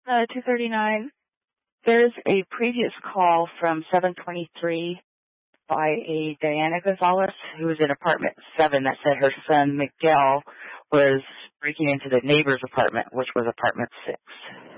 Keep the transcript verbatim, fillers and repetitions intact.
Uh, two thirty-nine. There's a previous call from seven twenty-three by a Diana Gonzalez who was in apartment seven that said her son Miguel was breaking into the neighbor's apartment, which was apartment six.